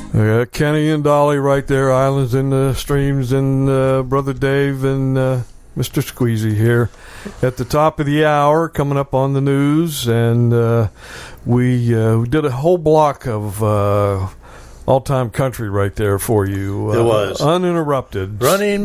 Kenny and Dolly right there, Islands in the Streams, and Brother Dave and Mr. Squeezy here at the top of the hour, coming up on the news, and we did a whole block of all-time country right there for you. It was uninterrupted, running